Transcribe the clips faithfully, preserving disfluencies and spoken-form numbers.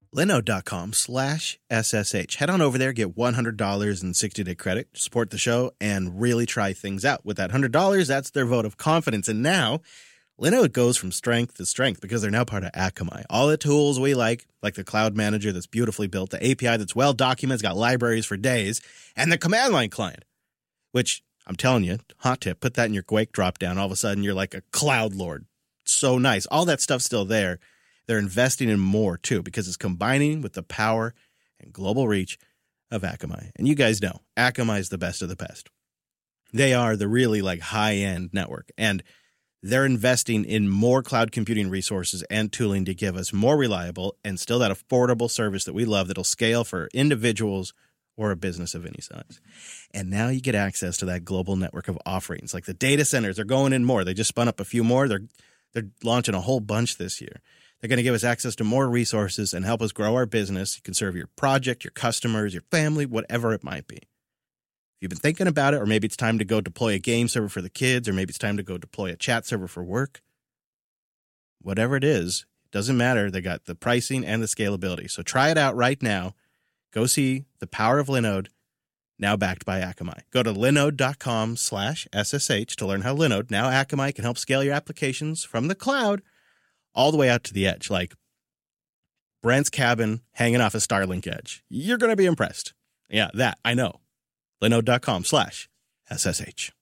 Linode.com slash SSH. Head on over there, get one hundred dollars in sixty-day credit, support the show, and really try things out. With that one hundred dollars, that's their vote of confidence. And now, Linode goes from strength to strength because they're now part of Akamai. All the tools we like, like the cloud manager that's beautifully built, the A P I that's well documented, got libraries for days, and the command line client, which I'm telling you, hot tip, put that in your Quake dropdown. All of a sudden, you're like a cloud lord. So nice. All that stuff's still there. They're investing in more, too, because it's combining with the power and global reach of Akamai. And you guys know, Akamai is the best of the best. They are the really, like, high-end network. And they're investing in more cloud computing resources and tooling to give us more reliable and still that affordable service that we love that'll scale for individuals or a business of any size. And now you get access to that global network of offerings. Like the data centers are going in more. They just spun up a few more. They're, they're launching a whole bunch this year. They're going to give us access to more resources and help us grow our business. You can serve your project, your customers, your family, whatever it might be. If you've been thinking about it, or maybe it's time to go deploy a game server for the kids, or maybe it's time to go deploy a chat server for work, whatever it is, it doesn't matter. They got the pricing and the scalability. So try it out right now. Go see the power of Linode, now backed by Akamai. Go to linode.com slash SSH to learn how Linode, now Akamai, can help scale your applications from the cloud all the way out to the edge, like Brent's cabin hanging off a Starlink edge. You're going to be impressed. Yeah, that, I know. Linode.com slash SSH.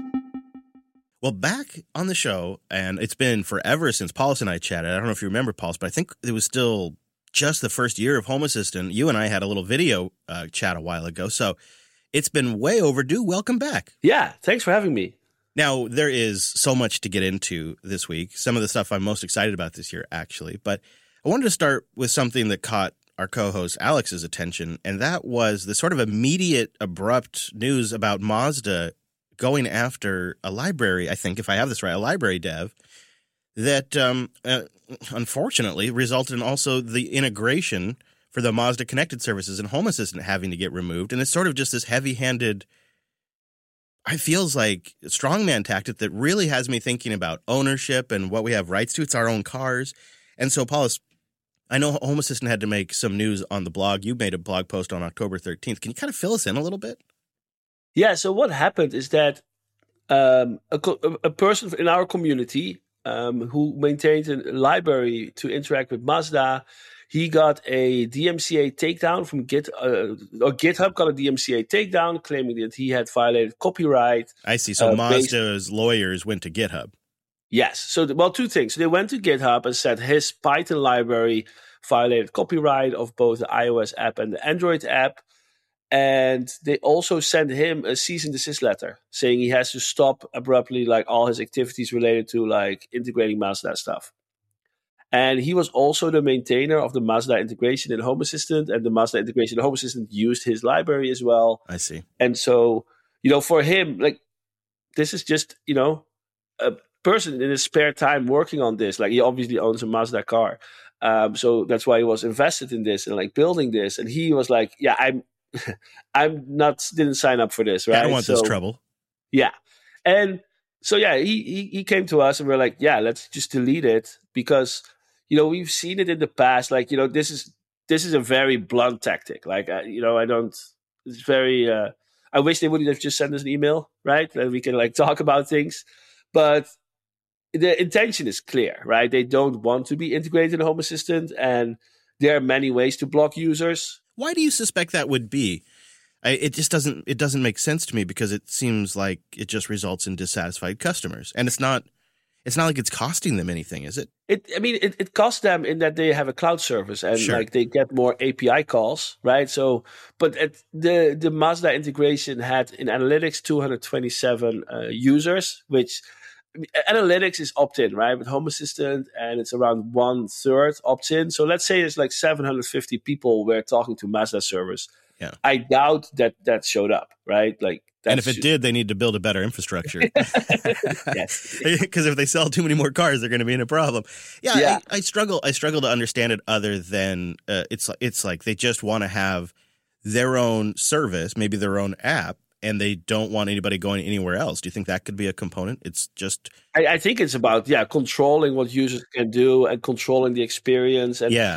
Well, back on the show, and it's been forever since Paulus and I chatted. I don't know if you remember, Paulus, but I think it was still just the first year of Home Assistant. You and I had a little video uh, chat a while ago, so it's been way overdue. Welcome back. Yeah, thanks for having me. Now, there is so much to get into this week, some of the stuff I'm most excited about this year, actually. But I wanted to start with something that caught our co-host Alex's attention, and that was the sort of immediate, abrupt news about Mazda going after a library, I think, if I have this right, a library dev, that um, uh, unfortunately resulted in also the integration for the Mazda connected services and Home Assistant having to get removed. And it's sort of just this heavy-handed, it feels like a strongman tactic that really has me thinking about ownership and what we have rights to. It's our own cars. And so, Paulus, I know Home Assistant had to make some news on the blog. You made a blog post on October thirteenth. Can you kind of fill us in a little bit? Yeah, so what happened is that um, a, a person in our community um, who maintained a library to interact with Mazda, he got a D M C A takedown from Git, uh, or GitHub got a D M C A takedown claiming that he had violated copyright. I see. So uh, Mazda's based- lawyers went to GitHub. Yes. So, the, well, two things. They went to GitHub and said his Python library violated copyright of both the iOS app and the Android app. And they also sent him a cease and desist letter saying he has to stop abruptly like all his activities related to like integrating Mazda stuff. And he was also the maintainer of the Mazda integration in Home Assistant, and the Mazda integration in Home Assistant used his library as well. I see. And so, you know, for him, like, this is just, you know, a person in his spare time working on this. Like, he obviously owns a Mazda car. Um, so that's why he was invested in this and like building this. And he was like, yeah, I'm, I'm not, didn't sign up for this, right? Yeah, I don't want so, this trouble. Yeah. And so, yeah, he, he, he came to us and we're like, yeah, let's just delete it because, you know, we've seen it in the past. Like, you know, this is, this is a very blunt tactic. Like, uh, you know, I don't, it's very, uh, I wish they would have just sent us an email, right? And we can like talk about things, but the intention is clear, right? They don't want to be integrated in Home Assistant, and there are many ways to block users. Why do you suspect that would be? I, it just doesn't, it doesn't make sense to me because it seems like it just results in dissatisfied customers. And it's not, it's not like it's costing them anything, is it? It, I mean, it, it costs them in that they have a cloud service and Sure. like they get more A P I calls, right? So, but at the, the Mazda integration had in analytics two hundred twenty-seven uh, users, which I mean, analytics is opt-in, right? With Home Assistant, and it's around one third opt-in. So let's say there's like seven hundred fifty people were talking to Mazda servers. Yeah. I doubt that that showed up, right? Like, that's and if it just, did, they need to build a better infrastructure. yes, Because if they sell too many more cars, they're going to be in a problem. Yeah, Yeah. I, I struggle. I struggle to understand it. Other than uh, it's it's like they just want to have their own service, maybe their own app, and they don't want anybody going anywhere else. Do you think that could be a component? It's just I, I think it's about yeah controlling what users can do and controlling the experience. And yeah.